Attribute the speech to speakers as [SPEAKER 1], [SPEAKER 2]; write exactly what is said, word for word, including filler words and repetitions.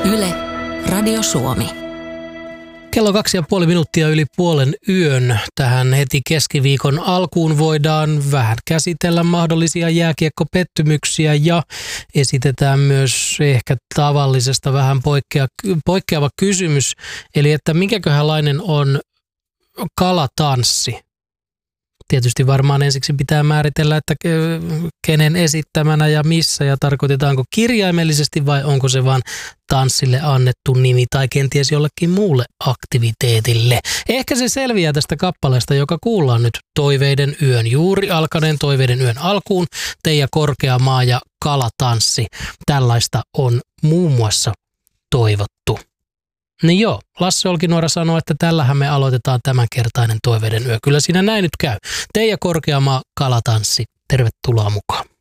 [SPEAKER 1] Yle, Radio Suomi.
[SPEAKER 2] Kello kaksi ja puoli minuuttia yli puolen yön. Tähän heti keskiviikon alkuun voidaan vähän käsitellä mahdollisia jääkiekkopettymyksiä ja esitetään myös ehkä tavallisesta vähän poikkea, poikkeava kysymys. Eli että minkäköhänlainen on kalatanssi? Tietysti varmaan ensiksi pitää määritellä, että kenen esittämänä ja missä ja tarkoitetaanko kirjaimellisesti vai onko se vaan tanssille annettu nimi tai kenties jollekin muulle aktiviteetille. Ehkä se selviää tästä kappaleesta, joka kuullaan nyt Toiveiden yön, juuri alkaneen Toiveiden yön alkuun. Teija Korkeamaa ja kalatanssi. Tällaista on muun muassa toivottu. Niin joo, Lasse Olkinuora sanoi, että tällähän me aloitetaan tämänkertainen Toiveiden yö. Kyllä siinä näin nyt käy. Teija Korkeamaa, kalatanssi. Tervetuloa mukaan.